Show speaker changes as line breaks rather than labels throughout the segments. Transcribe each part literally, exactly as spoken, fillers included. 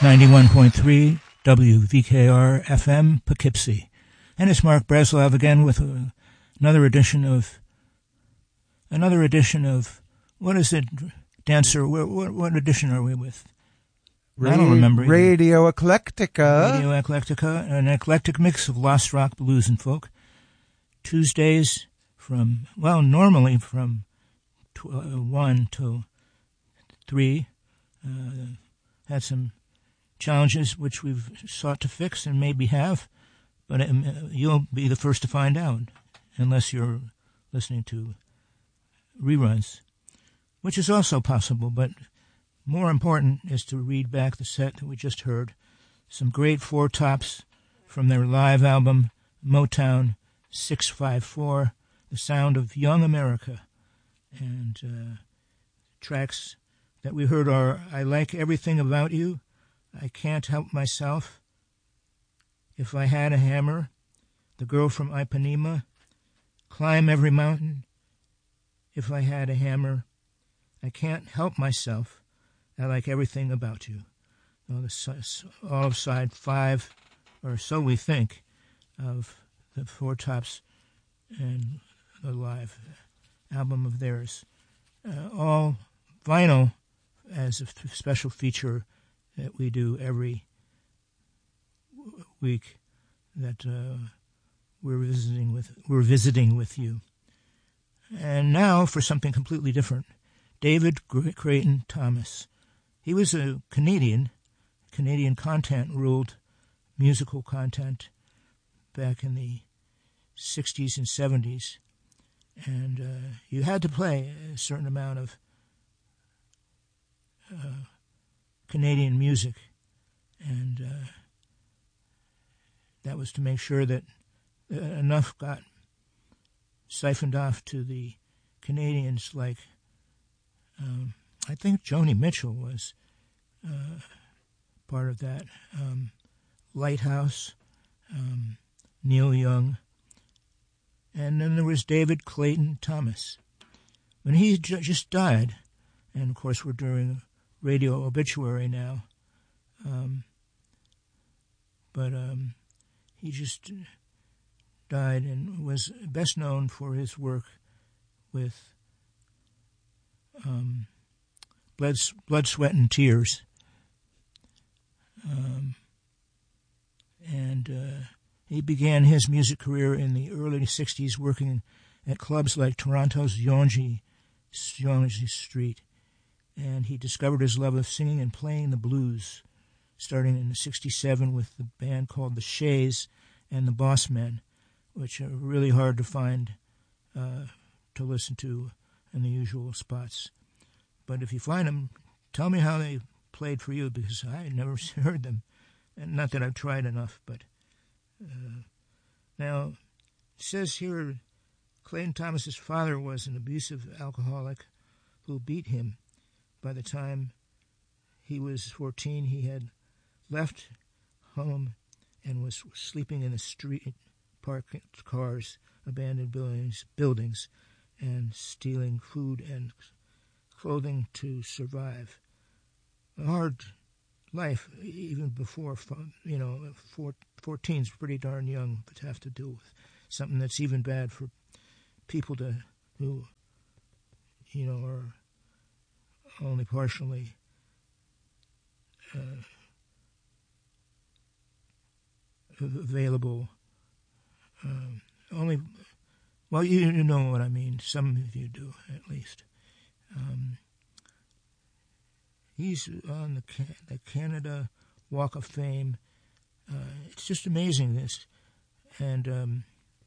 ninety-one point three W V K R F M Poughkeepsie. And it's Mark Breslov again with uh, another edition of, another edition of, what is it, Dancer? What, what, what edition are we with?
Ra-
I don't remember.
Radio Eclectica.
Radio Eclectica, an eclectic mix of lost rock, blues, and folk. Tuesdays from, well, normally from tw- uh, one till three. Uh, had some challenges which we've sought to fix and maybe have, but um, uh, you'll be the first to find out unless you're listening to reruns, which is also possible, but more important is to read back the set that we just heard. Some great four tops from their live album, Motown six five four, The Sound of Young America. And uh, tracks that we heard are I Like Everything About You, I Can't Help Myself, If I Had a Hammer, The Girl from Ipanema, Climb Every Mountain, If I Had a Hammer, I Can't Help Myself, I Like Everything About You. All, the, all of side five, or so we think, of the Four Tops and the live album of theirs. Uh, all vinyl as a f- special feature that we do every w- week that uh, we're visiting with we're visiting with you. And now for something completely different. David Creighton Thomas. He was a Canadian. Canadian content ruled musical content back in the sixties and seventies. And uh, you had to play a certain amount of uh, Canadian music. And uh, that was to make sure that uh, enough got siphoned off to the Canadians like um, I think Joni Mitchell was uh, part of that. Um, Lighthouse, um, Neil Young, and then there was David Clayton Thomas. When he ju- just died, and of course we're doing radio obituary now, um, but um, he just died and was best known for his work with um, Blood, Blood, Sweat, and Tears. Um, and uh, he began his music career in the early sixties working at clubs like Toronto's Yonge, Yonge Street. And he discovered his love of singing and playing the blues, starting in sixty-seven with the band called the Shays and the Bossmen, which are really hard to find uh, to listen to in the usual spots. But if you find them, tell me how they played for you, because I never heard them. And not that I've tried enough, but... Uh, now, it says here, Clayton Thomas's father was an abusive alcoholic who beat him. By the time he was fourteen, he had left home and was sleeping in the street, parked cars, abandoned buildings, buildings, and stealing food and clothing to survive. A hard life, even before, you know, fourteen is pretty darn young to have to deal with something that's even bad for people to who, you know, are only partially uh, available. Um, only, well, you, you know what I mean. Some of you do, at least. Um, he's on the, the Canada Walk of Fame. Uh, it's just amazing, this. And um,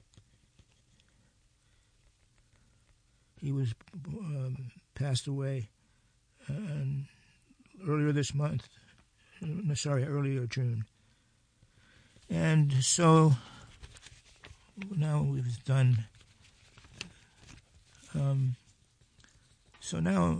he was um, passed away uh, earlier this month. No, sorry, earlier June. And so now we've done... Um, so now...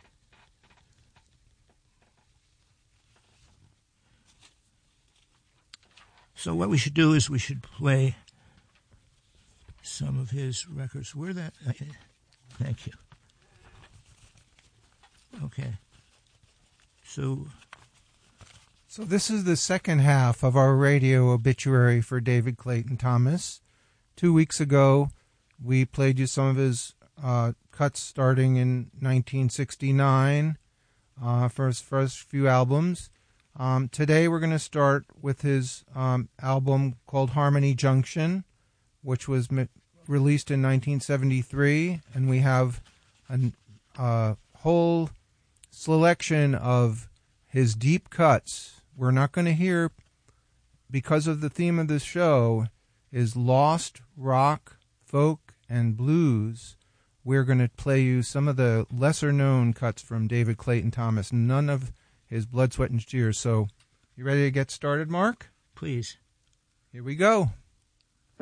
So what we should do is we should play some of his records. Where that? Thank you. Okay. So
So this is the second half of our radio obituary for David Clayton Thomas. Two weeks ago, we played you some of his uh, cuts starting in nineteen sixty-nine uh, for his first few albums. Um, today we're going to start with his um, album called Harmony Junction, which was mi- released in nineteen seventy-three, and we have a uh, whole selection of his deep cuts. We're not going to hear, because of the theme of this show, is lost rock, folk, and blues. We're going to play you some of the lesser-known cuts from David Clayton Thomas, none of his blood, sweat, and tears. So, you ready to get started, Mark?
Please.
Here we go.